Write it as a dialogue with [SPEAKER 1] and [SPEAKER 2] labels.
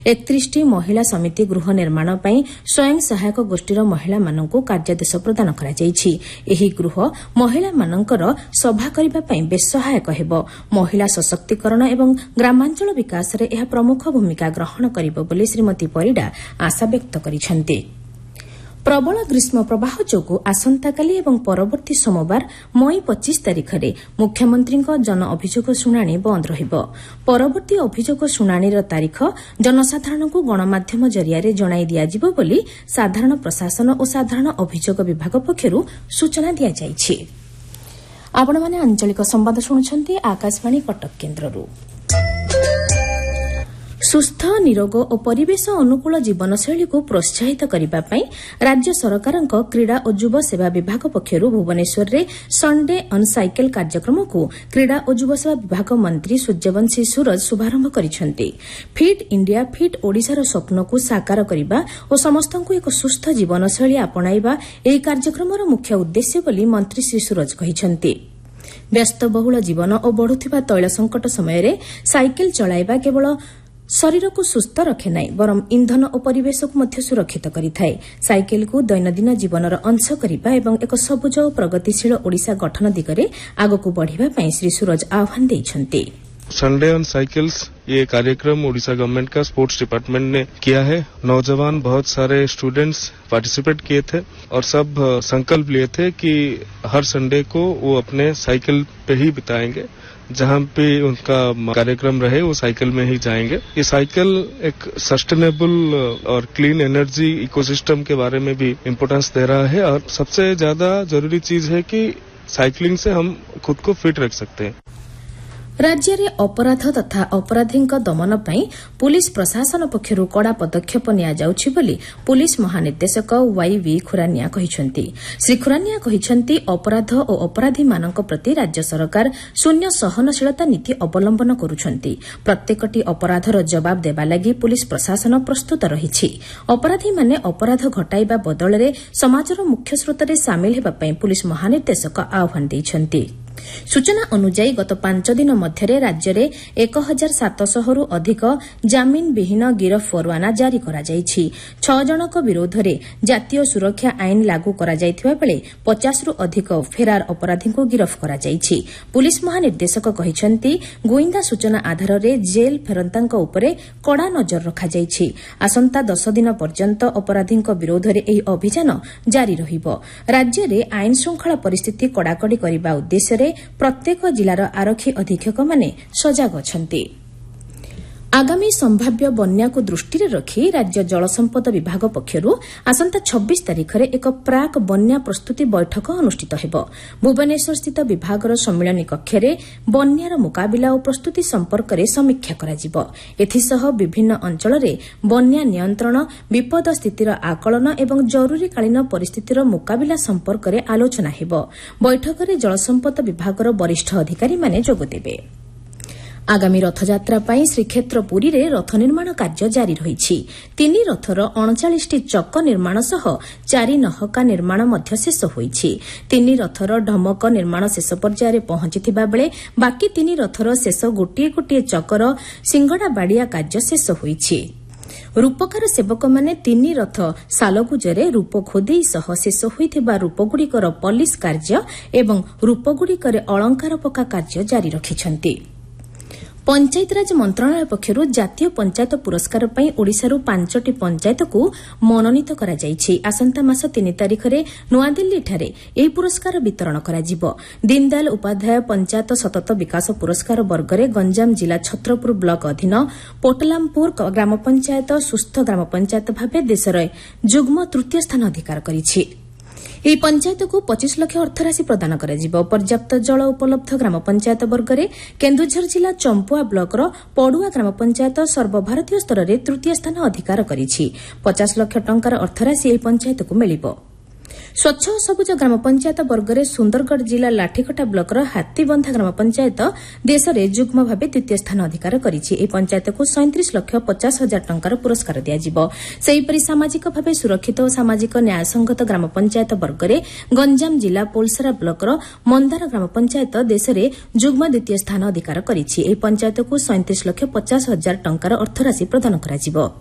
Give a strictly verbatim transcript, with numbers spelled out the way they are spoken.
[SPEAKER 1] एकतीस महिला समिति गृह निर्माण ପାଇଁ स्वयं सहायक गोष्ठीर महिलाମାନଙ୍କୁ କାର୍ଯ୍ୟାଦେଶ ପ୍ରଦାନ କରାଯାଇଛି। ଏହି ଗୃହ ମହିଳାମାନଙ୍କର ସଭା କରିବା ପାଇଁ ବେଶ୍ ସହାୟକ ହେବ। ମହିଳା ସଶକ୍ତିକରଣ ଏବଂ ଗ୍ରାମାଞ୍ଚଳ ବିକାଶରେ ଏହା ପ୍ରମୁଖ ଭୂମିକା ଗ୍ରହଣ କରିବ ବୋଲି ଶ୍ରୀମତୀ ପରିଡା ଆଶାବ୍ୟକ୍ତ କରିଛନ୍ତି। ପ୍ରବଳ ଗ୍ରୀଷ୍ମ ପ୍ରବାହ ଯୋଗୁଁ ଆସନ୍ତାକାଲି ଏବଂ ପରବର୍ତ୍ତୀ ସୋମବାର ମଇ ପଚିଶ ତାରିଖରେ ମୁଖ୍ୟମନ୍ତ୍ରୀଙ୍କ ଜନ ଅଭିଯୋଗ ଶୁଣାଣି ବନ୍ଦ ରହିବ। ପରବର୍ତ୍ତୀ ଅଭିଯୋଗ ଶୁଣାଣିର ତାରିଖ ଜନସାଧାରଣଙ୍କୁ ଗଣମାଧ୍ୟମ ଜରିଆରେ ଜଣାଇ ଦିଆଯିବ ବୋଲି ସାଧାରଣ ପ୍ରଶାସନ ଓ ସାଧାରଣ ଅଭିଯୋଗ ବିଭାଗ ପକ୍ଷରୁ ସୂଚନା ଦିଆଯାଇଛି। ଆପଣମାନେ ଆଞ୍ଚଳିକ ସମ୍ବାଦ ଶୁଣୁଛନ୍ତି ଆକାଶବାଣୀ କଟକ କେନ୍ଦ୍ରରୁ। ସୁସ୍ଥ ନିରୋଗ ଓ ପରିବେଶ ଅନୁକୂଳ ଜୀବନଶୈଳୀକୁ ପ୍ରୋତ୍ସାହିତ କରିବା ପାଇଁ ରାଜ୍ୟ ସରକାରଙ୍କ କ୍ରୀଡ଼ା ଓ ଯୁବ ସେବା ବିଭାଗ ପକ୍ଷରୁ ଭୁବନେଶ୍ୱରରେ ସଣ୍ଡେ ଅନ୍ ସାଇକେଲ କାର୍ଯ୍ୟକ୍ରମକୁ କ୍ରୀଡ଼ା ଓ ଯୁବସେବା ବିଭାଗ ମନ୍ତ୍ରୀ ସୂର୍ଯ୍ୟବଂଶୀ ସୁରଜ ଶୁଭାରମ୍ଭ କରିଛନ୍ତି। ଫିଟ୍ ଇଣ୍ଡିଆ ଫିଟ୍ ଓଡ଼ିଶାର ସ୍ୱପ୍ନକୁ ସାକାର କରିବା ଓ ସମସ୍ତଙ୍କୁ ଏକ ସୁସ୍ଥ ଜୀବନଶୈଳୀ ଆପଣାଇବା ଏହି କାର୍ଯ୍ୟକ୍ରମର ମୁଖ୍ୟ ଉଦ୍ଦେଶ୍ୟ ବୋଲି ମନ୍ତ୍ରୀ ଶ୍ରୀ ସୁରଜ କହିଛନ୍ତି। ବ୍ୟସ୍ତବହୁଳ ଜୀବନ ଓ ବଢୁଥିବା ତୈଳ ସଙ୍କଟ ସମୟରେ ସାଇକେଲ ଚଳାଇବା କେବଳ ଶରୀରକୁ ସୁସ୍ଥ ରଖେ ନାହିଁ ବରଂ ଇନ୍ଧନ ଓ ପରିବେଶକୁ ମଧ୍ୟ ସୁରକ୍ଷିତ କରିଥାଏ। ସାଇକେଲକୁ ଦୈନନ୍ଦିନ ଜୀବନର ଅଂଶ କରିବା ଏବଂ ଏକ ସବୁଜ ଓ ପ୍ରଗତିଶୀଳ ଓଡ଼ିଶା ଗଠନ ଦିଗରେ ଆଗକୁ ବଢ଼ିବା ପାଇଁ ଶ୍ରୀ ସୁରଜ ଆହ୍ୱାନ ଦେଇଛନ୍ତି।
[SPEAKER 2] संडे ऑन साइकिल्स ये कार्यक्रम उड़ीसा गवर्नमेंट का स्पोर्ट्स डिपार्टमेंट ने किया है। नौजवान बहुत सारे स्टूडेंट्स पार्टिसिपेट किए थे और सब संकल्प लिए थे कि हर संडे को वो अपने साइकिल पे ही बिताएंगे। जहां पे उनका कार्यक्रम रहे वो साइकिल में ही जाएंगे। ये साइकिल एक सस्टेनेबल और क्लीन एनर्जी इकोसिस्टम के बारे में भी इम्पोर्टेंस दे रहा है और सबसे ज्यादा जरूरी चीज है कि साइकिलिंग से हम खुद को फिट रख सकते हैं।
[SPEAKER 1] राज्य अपराध तथा अपराधीଙ୍କ दमन ପାଇଁ पुलिस प्रशासन पक्षରୁ कड़ा पदक्षेप नियाଯାଉଛି ବୋଲି पुलिस महानिर्देशक वाई वी खुरानिया କହିଛନ୍ତି। श्री खुरानिया କହିଛନ୍ତି अपराध ଓ अपराधीମାନଙ୍କ ପ୍ରତି राज्य सरकार शून्य सहनशीलता नीति अवलंबन କରୁଛନ୍ତି। प्रत्येकटी अपराधର जवाब ଦେବା ଲାଗି पुलिस प्रशासन प्रस्तुत ରହିଛି। अपराधीମାନେ अपराध घटाଇବା ବଦଳରେ ସମାଜର ମୁଖ୍ୟ ସ୍ରୋତରେ ସାମିଲ ହେବା ପାଇଁ पुलिस महानिर्देशक आह्वान ଦେଇଛନ୍ତି। सूचना अनुଯାୟୀ गत पांच दिन ମଧ୍ୟରେ ରାଜ୍ୟରେ ଏକ ହଜାର ସାତଶହରୁ ଅଧିକ ଜାମିନ ବିହୀନ ଗିରଫ ପରୱାନା ଜାରି କରାଯାଇଛି। ଛଅ ଜଣଙ୍କ ବିରୋଧରେ ଜାତୀୟ ସୁରକ୍ଷା ଆଇନ ଲାଗୁ କରାଯାଇଥିବା ବେଳେ ପଚାଶରୁ ଅଧିକ ଫେରାର ଅପରାଧୀଙ୍କୁ ଗିରଫ କରାଯାଇଛି। ପୁଲିସ ମହାନିର୍ଦ୍ଦେଶକ କହିଛନ୍ତି ଗୁଇନ୍ଦା ସୂଚନା ଆଧାରରେ ଜେଲ୍ ଫେରନ୍ତାଙ୍କ ଉପରେ କଡ଼ା ନଜର ରଖାଯାଇଛି। ଆସନ୍ତା ଦଶ ଦିନ ପର୍ଯ୍ୟନ୍ତ ଅପରାଧୀଙ୍କ ବିରୋଧରେ ଏହି ଅଭିଯାନ ଜାରି ରହିବ। ରାଜ୍ୟରେ ଆଇନ ଶୃଙ୍ଖଳା ପରିସ୍ଥିତି କଡ଼ାକଡ଼ି କରିବା ଉଦ୍ଦେଶ୍ୟରେ ପ୍ରତ୍ୟେକ ଜିଲ୍ଲାର ଆରକ୍ଷୀ ଅଧୀକ୍ଷକମାନେ ସଜାଗ ଅଛନ୍ତି। ଆଗାମୀ ସମ୍ଭାବ୍ୟ ବନ୍ୟାକୁ ଦୃଷ୍ଟିରେ ରଖି ରାଜ୍ୟ ଜଳସମ୍ପଦ ବିଭାଗ ପକ୍ଷରୁ ଆସନ୍ତା ଛବିଶ ତାରିଖରେ ଏକ ପ୍ରାକ୍ ବନ୍ୟା ପ୍ରସ୍ତୁତି ବୈଠକ ଅନୁଷ୍ଠିତ ହେବ। ଭୁବନେଶ୍ୱରସ୍ଥିତ ବିଭାଗର ସମ୍ମିଳନୀ କକ୍ଷରେ ବନ୍ୟାର ମୁକାବିଲା ଓ ପ୍ରସ୍ତୁତି ସମ୍ପର୍କରେ ସମୀକ୍ଷା କରାଯିବ। ଏଥିସହ ବିଭିନ୍ନ ଅଞ୍ଚଳରେ ବନ୍ୟା ନିୟନ୍ତ୍ରଣ, ବିପଦ ସ୍ଥିତିର ଆକଳନ ଏବଂ ଜରୁରୀକାଳୀନ ପରିସ୍ଥିତିର ମୁକାବିଲା ସମ୍ପର୍କରେ ଆଲୋଚନା ହେବ। ବୈଠକରେ ଜଳସମ୍ପଦ ବିଭାଗର ବରିଷ୍ଠ ଅଧିକାରୀମାନେ ଯୋଗଦେବେ। ଆଗାମୀ ରଥଯାତ୍ରା ପାଇଁ ଶ୍ରୀକ୍ଷେତ୍ର ପୁରୀରେ ରଥ ନିର୍ମାଣ କାର୍ଯ୍ୟ ଜାରି ରହିଛି। ତିନି ରଥର ଅଣଚାଳିଶଟି ଚକ ନିର୍ମାଣ ସହ ଚାରି ନହକା ନିର୍ମାଣ ମଧ୍ୟ ଶେଷ ହୋଇଛି। ତିନି ରଥର ଢମକ ନିର୍ମାଣ ଶେଷ ପର୍ଯ୍ୟାୟରେ ପହଞ୍ଚିଥିବା ବେଳେ ବାକି ତିନି ରଥର ଶେଷ ଗୋଟିଏ ଗୋଟିଏ ଚକର ସିଙ୍ଗଡ଼ା ବାଡ଼ିଆ କାର୍ଯ୍ୟ ଶେଷ ହୋଇଛି। ରୂପକାର ସେବକମାନେ ତିନି ରଥ ସାଲଗୁଜରେ ରୂପ ଖୋଦେଇ ସହ ଶେଷ ହୋଇଥିବା ରୂପଗୁଡ଼ିକର ପଲିସ୍ କାର୍ଯ୍ୟ ଏବଂ ରୂପଗୁଡ଼ିକରେ ଅଳଙ୍କାର ପକା କାର୍ଯ୍ୟ ଜାରି ରଖିଛନ୍ତି। ପଞ୍ଚାୟତିରାଜ ମନ୍ତ୍ରଣାଳୟ ପକ୍ଷରୁ ଜାତୀୟ ପଞ୍ଚାୟତ ପୁରସ୍କାର ପାଇଁ ଓଡ଼ିଶାରୁ ପାଞ୍ଚଟି ପଞ୍ଚାୟତକୁ ମନୋନୀତ କରାଯାଇଛି। ଆସନ୍ତା ମାସ ତିନି ତାରିଖରେ ନୂଆଦିଲ୍ଲୀଠାରେ ଏହି ପୁରସ୍କାର ବିତରଣ କରାଯିବ। ଦୀନଦୟାଲ ଉପାଧ୍ୟାୟ ପଞ୍ଚାୟତ ସତତ ବିକାଶ ପୁରସ୍କାର ବର୍ଗରେ ଗଞ୍ଜାମ ଜିଲ୍ଲା ଛତ୍ରପୁର ବ୍ଲକ ଅଧୀନ ପୋଟଲାମପୁର ଗ୍ରାମପଞ୍ଚାୟତ ସୁସ୍ଥ ଗ୍ରାମପଞ୍ଚାୟତ ଭାବେ ଦେଶରେ ଯୁଗ୍ମ ତୃତୀୟ ସ୍ଥାନ ଅଧିକାର କରିଛି। ଏହି ପଞ୍ଚାୟତକୁ ପଚିଶ ଲକ୍ଷ ଅର୍ଥରାଶି ପ୍ରଦାନ କରାଯିବ। ପର୍ଯ୍ୟାପ୍ତ ଜଳ ଉପଲବ୍ଧ ଗ୍ରାମପଞ୍ଚାୟତ ବର୍ଗରେ କେନ୍ଦୁଝର ଜିଲ୍ଲା ଚମ୍ପୁଆ ବ୍ଲକର ପଡୁଆ ଗ୍ରାମପଞ୍ଚାୟତ ସର୍ବଭାରତୀୟ ସ୍ତରରେ ତୃତୀୟ ସ୍ଥାନ ଅଧିକାର କରିଛି। ପଚାଶ ଲକ୍ଷ ଟଙ୍କାର ଅର୍ଥରାଶି ଏହି ପଞ୍ଚାୟତକୁ ମିଳିବ। ସ୍ୱଚ୍ଛ ଓ ସବୁଜ ଗ୍ରାମ ପଞ୍ଚାୟତ ବର୍ଗରେ ସୁନ୍ଦରଗଡ଼ ଜିଲ୍ଲା ଲାଠିକଟା ବ୍ଲକର ହାତୀବନ୍ଧା ଗ୍ରାମ ପଞ୍ଚାୟତ ଦେଶରେ ଯୁଗ୍ମ ଭାବେ ଦ୍ୱିତୀୟ ସ୍ଥାନ ଅଧିକାର କରିଛି। ଏହି ପଞ୍ଚାୟତକୁ ସଇଁତିରିଶ ଲକ୍ଷ ପଚାଶ ହଜାର ଟଙ୍କାର ପୁରସ୍କାର ଦିଆଯିବ। ସେହିପରି ସାମାଜିକ ଭାବେ ସୁରକ୍ଷିତ ଓ ସାମାଜିକ ନ୍ୟାୟସଂଗତ ଗ୍ରାମ ପଞ୍ଚାୟତ ବର୍ଗରେ ଗଞ୍ଜାମ ଜିଲ୍ଲା ପୋଲସରା ବ୍ଲକର ମନ୍ଦାର ଗ୍ରାମ ପଞ୍ଚାୟତ ଦେଶରେ ଯୁଗ୍ମ ଦ୍ୱିତୀୟ ସ୍ଥାନ ଅଧିକାର କରିଛି। ଏହି ପଞ୍ଚାୟତକୁ ସଇଁତିରିଶ ଲକ୍ଷ ପଚାଶ ହଜାର ଟଙ୍କାର ଅର୍ଥରାଶି ପ୍ରଦାନ କରାଯିବ।